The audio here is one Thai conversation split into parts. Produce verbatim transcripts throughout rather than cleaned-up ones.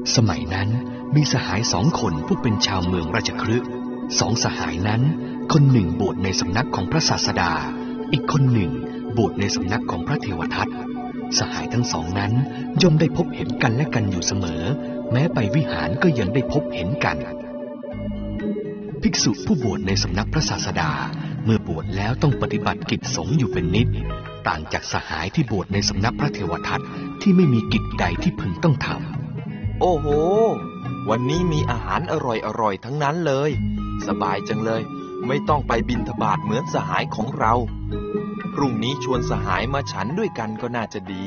สมัยนั้นมีสหายสองคนผู้เป็นชาวเมืองราชคฤห์สองสหายนั้นคนหนึ่งบวชในสำนักของพระศาสดาอีกคนหนึ่งบวชในสำนักของพระเทวทัตสหายทั้งสองนั้นย่อมได้พบเห็นกันและกันอยู่เสมอแม้ไปวิหารก็ยังได้พบเห็นกันภิกษุผู้บวชในสำนักพระศาสดาเมื่อบวชแล้วต้องปฏิบัติกิจสงฆ์อยู่เป็นนิดต่างจากสหายที่บวชในสำนักพระเทวทัตที่ไม่มีกิจใดที่พึงต้องทำโอ้โหวันนี้มีอาหารอร่อยๆทั้งนั้นเลยสบายจังเลยไม่ต้องไปบิณฑบาตเหมือนสหายของเราพรุ่งนี้ชวนสหายมาฉันด้วยกันก็น่าจะดี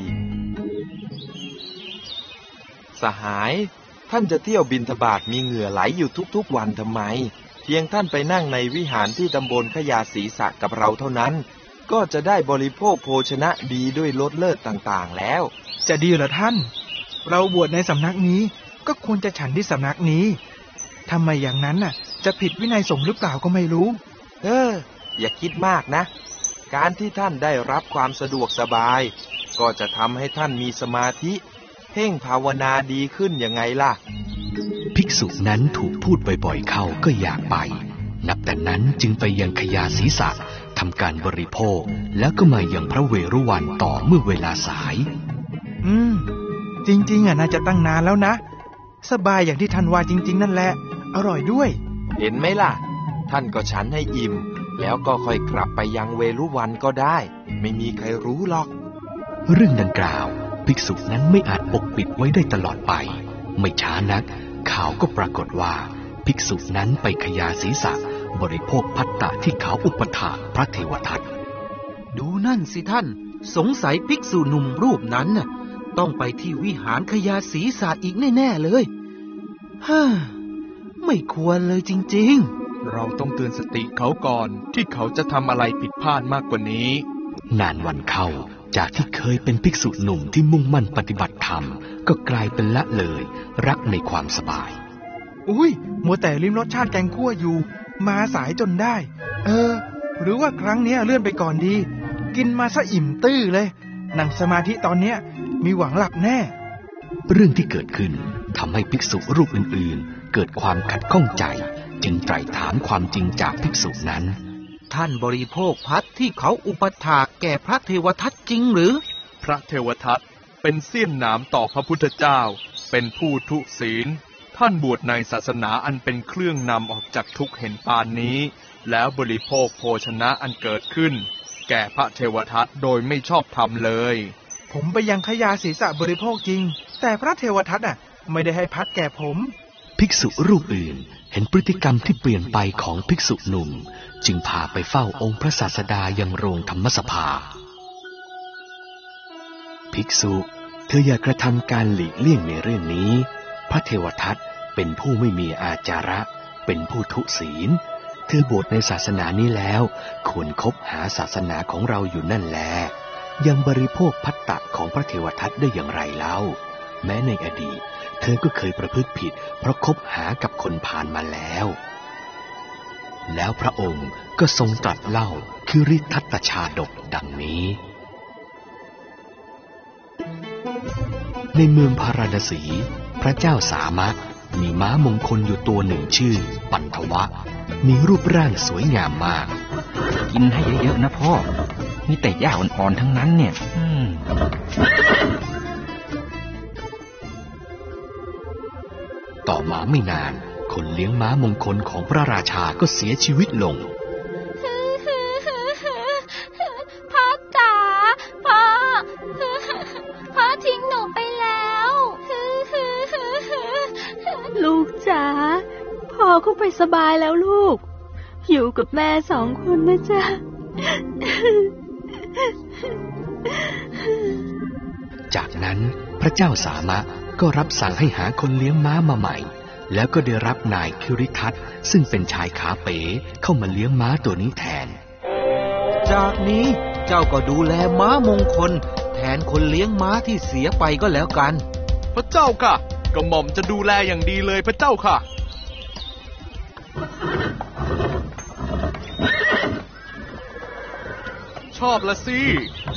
สหายท่านจะเที่ยวบิณฑบาตมีเหงื่อไหลอยู่ทุกๆวันทำไมเพียงท่านไปนั่งในวิหารที่ตำบลขยาศรีสะกับเราเท่านั้นก็จะได้บริโภคโภชนะดีด้วยรสเลิศต่างๆแล้วจะดีเหรอท่านเราบวชในสำนักนี้ก็ควรจะฉันที่สำนักนี้ทำไมอย่างนั้นน่ะจะผิดวินัยสงฆ์หรือเปล่าก็ไม่รู้เอออย่าคิดมากนะการที่ท่านได้รับความสะดวกสบายก็จะทำให้ท่านมีสมาธิเพ่งภาวนาดีขึ้นยังไงล่ะภิกษุนั้นถูกพูดบ่อยๆเข้าก็อยากไปนับแต่นั้นจึงไปยังขยาศีสะทำการบริโภคแล้วก็มายังพระเวรุวันต่อเมื่อเวลาสายอืมจริงๆอ่ะน่าจะตั้งนานแล้วนะสบายอย่างที่ท่านว่าจริงๆนั่นแหละอร่อยด้วยเห็นไหมล่ะท่านก็ฉันให้อิ่มแล้วก็ค่อยกลับไปยังเวรุวันก็ได้ไม่มีใครรู้หรอกเรื่องดังกล่าวภิกษุนั้นไม่อาจปกปิดไว้ได้ตลอดไปไม่ช้านักข่าวก็ปรากฏว่าภิกษุนั้นไปขยาศีสะบริโภคภัตตะที่เขาอุปถากพระเทวทัตดูนั่นสิท่านสงสัยภิกษุหนุ่มรูปนั้นน่ะต้องไปที่วิหารขยาศีสะอีกแน่ๆเลยฮ่าไม่ควรเลยจริงๆเราต้องเตือนสติเขาก่อนที่เขาจะทำอะไรผิดพลาดมากกว่านี้นานวันเข้าจากที่เคยเป็นภิกษุหนุ่มที่มุ่งมั่นปฏิบัติธรรมก็กลายเป็นละเลยรักในความสบายอุ้ยมัวแต่ลิ้มรสชาติแกงคั่วอยู่มาสายจนได้เออหรือว่าครั้งนี้เลื่อนไปก่อนดีกินมาซะอิ่มตื้อเลยนั่งสมาธิตอนเนี้ยมีหวังหลับแน่เรื่องที่เกิดขึ้นทำให้ภิกษุรูปอื่นๆเกิดความขัดข้องใจจึงไตร่ถามความจริงจากภิกษุนั้นท่านบริโภคภัตที่เขาอุปถากแก่พระเทวทัตจริงหรือพระเทวทัตเป็นเสี้ยนหนามต่อพระพุทธเจ้าเป็นผู้ทุศีลท่านบวชในศาสนาอันเป็นเครื่องนำออกจากทุกข์เห็นปานนี้แล้วบริโภคโภชนะอันเกิดขึ้นแก่พระเทวทัตโดยไม่ชอบธรรมเลยผมไปยังขยาศีสะบริโภคจริงแต่พระเทวทัตอ่ะไม่ได้ให้พัดแก่ผมภิกษุรูปอื่นเห็นพฤติกรรมที่เปลี่ยนไปของภิกษุหนุ่มจึงพาไปเฝ้าองค์พระศาสดายังโรงธรรมสภาภิกษุเธออย่ากระทำการหลีกเลี่ยงในเรื่องนี้พระเทวทัตเป็นผู้ไม่มีอาจาระเป็นผู้ทุศีลเธอบวชในศาสนานี้แล้วควรคบหาศาสนาของเราอยู่นั่นแลยังบริโภคภัตตะของพระเทวทัตได้อย่างไรเล่าแม้ในอดีตเธอก็เคยประพฤติผิดเพราะคบหากับคนพาลมาแล้วแล้วพระองค์ก็ทรงตรัสเล่าคือฤทธัตตชาดกดังนี้ในเมืองพาราณสีพระเจ้าสามะมีม้ามงคลอยู่ตัวหนึ่งชื่อปันทวะมีรูปร่างสวยงามมากกินให้เยอะๆนะพ่อมีแต่หญ้าอ่อนๆทั้งนั้นเนี่ยต่อมาไม่นานคนเลี้ยงม้ามงคลของพระราชาก็เสียชีวิตลงพ่อจ๋าพ่อพ่อทิ้งหนูไปแล้วลูกจ๋าพ่อก็ไปสบายแล้วลูกอยู่กับแม่สองคนนะจ๊ะจากนั้นพระเจ้าสามะก็รับสั่งให้หาคนเลี้ยงม้ามาใหม่แล้วก็ได้รับนายคิริทัตซึ่งเป็นชายขาเป๋เข้ามาเลี้ยงม้าตัวนี้แทนจากนี้เจ้าก็ดูแลม้ามงคลแทนคนเลี้ยงม้าที่เสียไปก็แล้วกันพระเจ้าค่ะกระหม่อมจะดูแลอย่างดีเลยพระเจ้าค่ะชอบละสิ